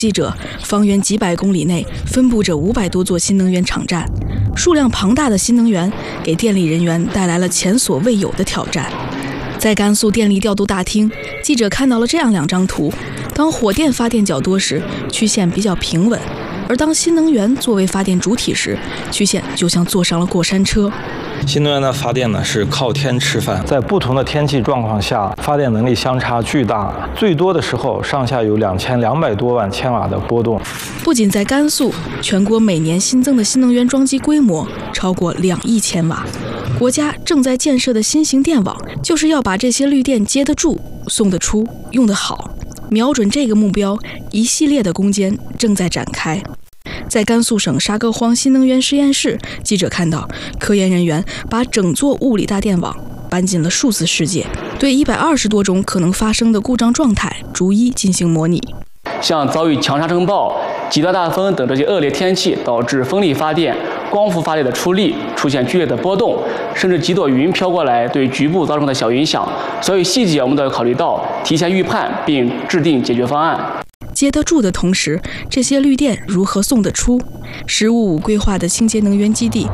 记者，方圆几百公里内分布着500多座新能源场站，数量庞大的新能源给电力人员带来了前所未有的挑战。在甘肃电力调度大厅，记者看到了这样2张图：当火电发电较多时，曲线比较平稳；而当新能源作为发电主体时，曲线就像坐上了过山车。 新能源的发电呢是靠天吃饭，在不同的天气状况下，发电能力相差巨大，最多的时候上下有2200多万千瓦的波动。 不仅在甘肃，全国每年新增的新能源装机规模超过2亿千瓦。国家正在建设的新型电网，就是要把这些绿电接得住、送得出、用得好。瞄准这个目标，一系列的攻坚正在展开。在甘肃省沙戈荒新能源实验室，记者看到科研人员把整座物理大电网搬进了数字世界，对120多种可能发生的故障状态逐一进行模拟。 像遭遇强沙尘暴、极端大风等这些恶劣天气，导致风力发电、光伏发电的出力出现剧烈的波动，甚至几朵云飘过来，对局部造成的小影响。所以细节我们都要考虑到，提前预判并制定解决方案。 接得住的同时，这些绿电如何送得出？“15+5”规划的清洁能源基地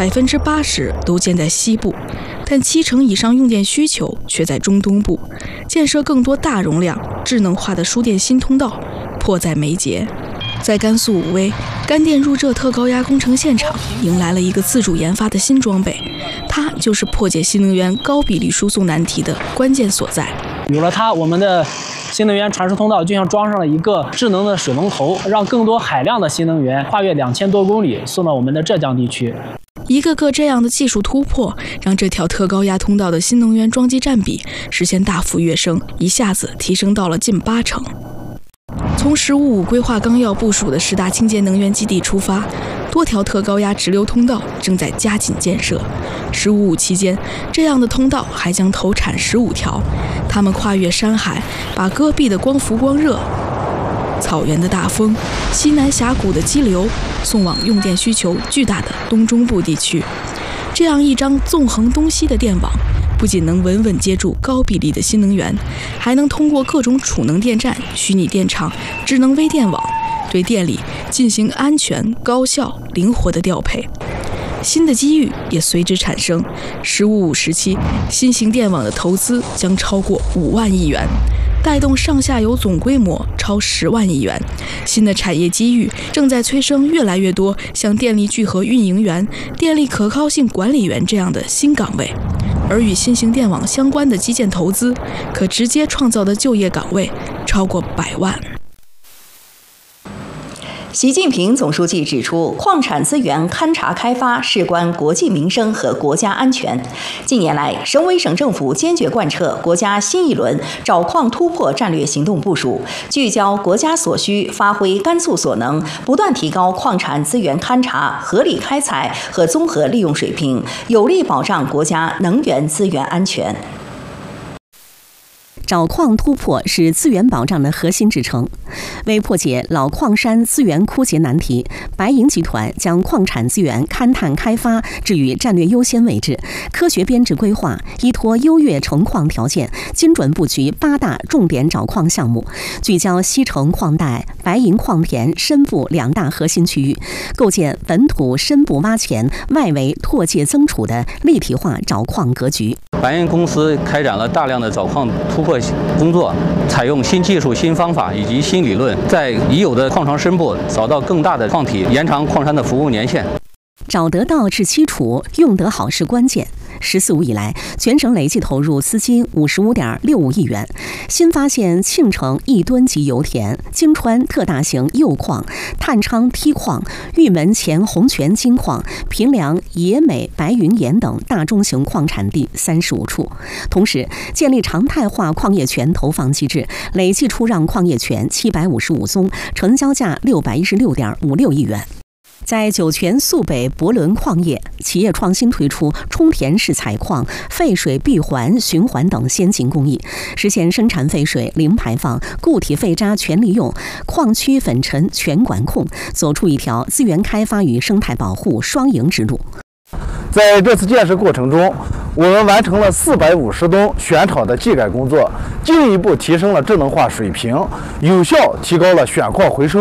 ，80%都建在西部，但70%以上用电需求却在中东部。建设更多大容量、智能化的输电新通道，迫在眉睫。在甘肃武威，干电入浙特高压工程现场迎来了一个自主研发的新装备，它就是破解新能源高比例输送难题的关键所在。 有了它，我们的新能源传输通道就像装上了一个智能的水龙头，让更多海量的新能源跨越2000多公里送到我们的浙江地区。 一个个这样的技术突破，让这条特高压通道的新能源装机占比实现大幅跃升，一下子提升到了近80%。从“15+5”规划纲要部署的10大清洁能源基地出发，多条特高压直流通道正在加紧建设。“15+5”期间，这样的通道还将投产15条，它们跨越山海，把戈壁的光伏光热、草原的大风、西南峡谷的激流送往用电需求巨大的东中部地区。这样一张纵横东西的电网，不仅能稳稳接住高比例的新能源，还能通过各种储能电站、虚拟电厂、智能微电网，对电力进行安全、高效、灵活的调配。新的机遇也随之产生。“15+5”时期，新型电网的投资将超过5万亿元，带动上下游总规模超10万亿元。新的产业机遇正在催生越来越多像电力聚合运营员、电力可靠性管理员这样的新岗位，而与新型电网相关的基建投资，可直接创造的就业岗位超过100万。 习近平总书记指出，矿产资源勘查开发事关国计民生和国家安全。近年来，省委省政府坚决贯彻国家新一轮找矿突破战略行动部署，聚焦国家所需，发挥甘肃所能，不断提高矿产资源勘查、合理开采和综合利用水平，有力保障国家能源资源安全。 找矿突破是资源保障的核心支撑。为破解老矿山资源枯竭难题，白银集团将矿产资源勘探开发置于战略优先位置，科学编制规划，依托优越成矿条件，精准布局8大重点找矿项目，聚焦西城矿带、白银矿田深部2大核心区域，构建本土深部挖潜、外围拓界增储的立体化找矿格局。 白银公司开展了大量的找矿突破工作，采用新技术、新方法以及新理论，在已有的矿床深部找到更大的矿体，延长矿山的服务年限。 找得到是基础，用得好是关键。“15+5”以来，全省累计投入资金55.65亿元，新发现庆城1吨级油田、金川特大型铀矿、探昌梯矿、玉门前红泉金矿、平凉野美白云岩等大中型矿产地35处。同时，建立常态化矿业权投放机制，累计出让矿业权755宗，成交价616.56亿元。在酒泉肃北博伦矿业，企业创新推出充填式采矿、废水闭环循环等先进工艺，实现生产废水零排放、固体废渣全利用、矿区粉尘全管控，走出一条资源开发与生态保护双赢之路。 在这次建设过程中，我们完成了450吨选场的技改工作，进一步提升了智能化水平，有效提高了选矿回收